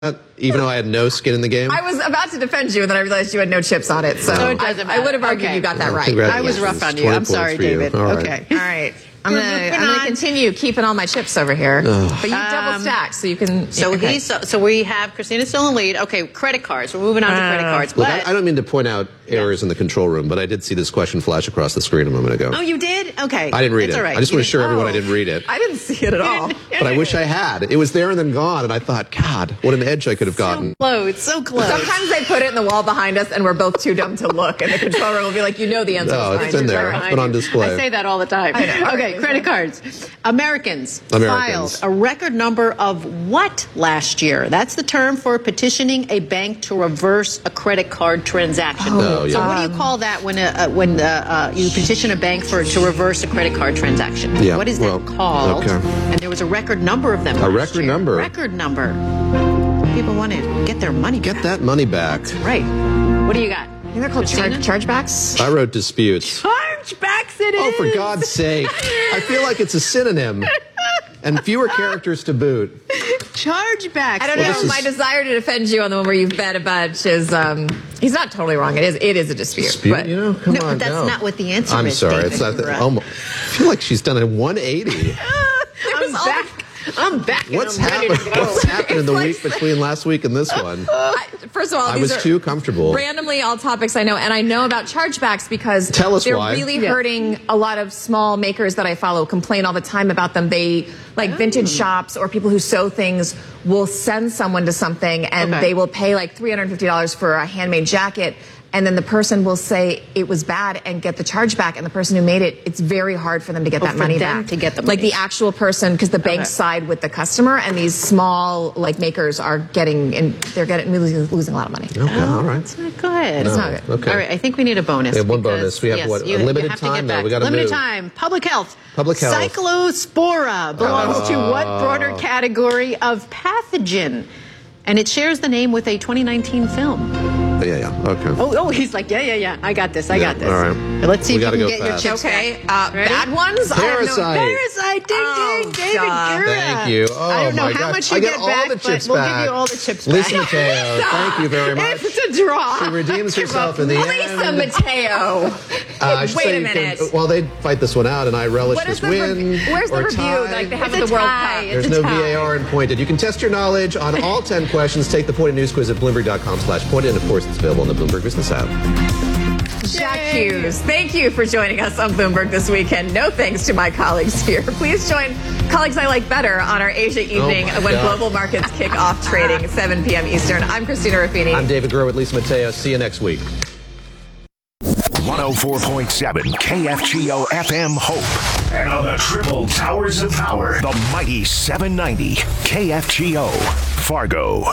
even though I had no skin in the game? I was about to defend you, and then I realized you had no chips on it. So it doesn't I would have matter. argued Okay. you got that right. I was rough on you. I'm sorry, David. All right. Okay. All right. I'm gonna continue keeping all my chips over here, but you double stack, so you can. So okay. so we have Christina still in the lead. Okay, credit cards. We're moving on to credit cards. Look, But I don't mean to point out errors in the control room, but I did see this question flash across the screen a moment ago. oh, you did? Okay, I didn't read It's it. all right. I just You want to assure didn't- everyone I didn't read it. I didn't see it at all. But I wish I had. It was there and then gone, and I thought, God, what an edge I could have gotten. So close. Sometimes they put it in the wall behind us, and we're both too dumb to look, and the control room will be like, "You know the answer." No, is it's behind in you. there. Right. It's been on display. I say that all the time. Okay, credit cards. Americans filed a record number of what last year? That's the term for petitioning a bank to reverse a credit card transaction. Oh, yeah. So what do you call that when you petition a bank to reverse a credit card transaction? Yeah, What is that called? okay. And there was a record number of them. A last record year. number? Record number. People want to get their money back. Get that money back. Right. What do you got? I think they're called Christina? chargebacks. I wrote disputes. Chargebacks it is. Oh, for God's sake. I feel like it's a synonym. And fewer characters to boot. Chargebacks. I don't Well, know. this is- My desire to defend you on the one where you've bet a bunch is he's not totally wrong. It is a dispute. Dispute, But you know? Come No, on, but that's not what the answer I'm is, sorry. David. It's not that. Right. I feel like she's done a 180. I'm back. and What's I'm ready to happened? go. What's happened in the It's week like- between last week and this one? First of all, I these was are too comfortable. randomly all topics I know, and I know about chargebacks because Tell us they're why. really hurting a lot of small makers that I follow. Complain all the time about them. They like vintage shops or people who sew things will send someone to something, and they will pay like $350 for a handmade jacket. And then the person will say it was bad and get the charge back. And the person who made it, it's very hard for them to get that for money them back. to get the Like money. the actual person, because the banks side with the customer, and these small like makers are losing a lot of money. Okay, all right. It's not good. It's not good. Okay. All right, I think we need a bonus. We have one because, bonus. We have, yes, what, a you limited have to time, get though? back. We gotta Limited move. time. Public health. Public health. Cyclospora belongs to what broader category of pathogen? And it shares the name with a 2019 film. Yeah, okay. Oh, he's like, yeah. I got this. all right. Let's see We if you gotta can go get your fast. chips Okay, back. Ready? bad ones. I have no- Parasite. Parasite, ding, Oh, ding, David God. Guerra. Thank you. Oh, I don't know my how God. much you I get get all back, the but chips we'll back. give you all the chips Lisa back. Mateo, thank you very much. It's a draw. She redeems herself in the Lisa end. Mateo. I should Wait say a you can- minute. Well, they fight this one out, and I relish What is this the win. where's the or review tie. like they have It's at the a World tie. Cup? It's There's a no tie. VAR and pointed. You can test your knowledge on all 10 questions. Take the Pointed News Quiz at Bloomberg.com/pointed. And of course, it's available on the Bloomberg Business app. Jack Hughes, thank you for joining us on Bloomberg this weekend. No thanks to my colleagues here. Please join colleagues I like better on our Asia evening my when God. global markets kick off trading 7 p.m. Eastern. I'm Christina Ruffini. I'm David Gurr with Lisa Mateo. See you next week. 104.7 KFGO FM Hope. And on the triple towers of power, the mighty 790 KFGO Fargo.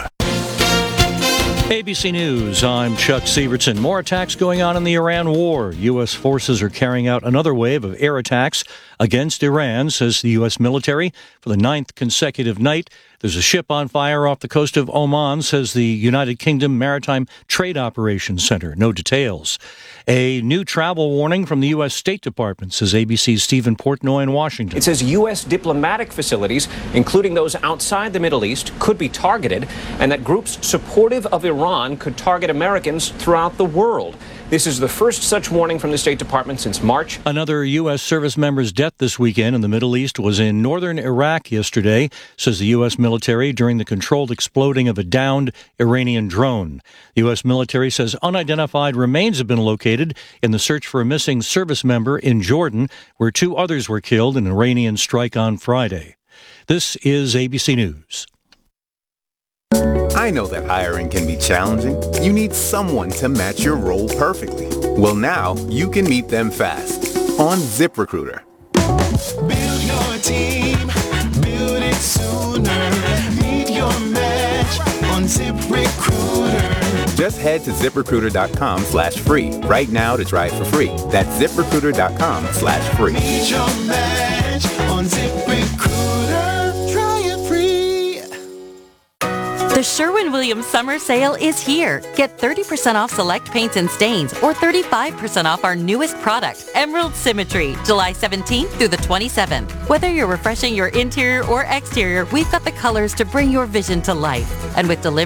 ABC News, I'm Chuck Sievertson. More attacks going on in the Iran war. U.S. forces are carrying out another wave of air attacks against Iran, says the U.S. military, for the 9th consecutive night. There's a ship on fire off the coast of Oman, says the United Kingdom Maritime Trade Operations Center. No details. A new travel warning from the U.S. State Department, says ABC's Stephen Portnoy in Washington. It says U.S. diplomatic facilities, including those outside the Middle East, could be targeted, and that groups supportive of Iran could target Americans throughout the world. This is the first such warning from the State Department since March. Another U.S. service member's death this weekend in the Middle East was in northern Iraq yesterday, says the U.S. military, during the controlled exploding of a downed Iranian drone. The U.S. military says unidentified remains have been located in the search for a missing service member in Jordan, where 2 others were killed in an Iranian strike on Friday. This is ABC News. I know that hiring can be challenging. You need someone to match your role perfectly. Well, now you can meet them fast on ZipRecruiter. Build your team, build it sooner. Meet your match on ZipRecruiter. Just head to ZipRecruiter.com/free right now to try it for free. That's ZipRecruiter.com/free. Meet your match on ZipRecruiter. Try it free. The Sherwin-Williams summer sale is here. Get 30% off select paints and stains or 35% off our newest product, Emerald Symmetry, July 17th through the 27th. Whether you're refreshing your interior or exterior, we've got the colors to bring your vision to life. And with delivery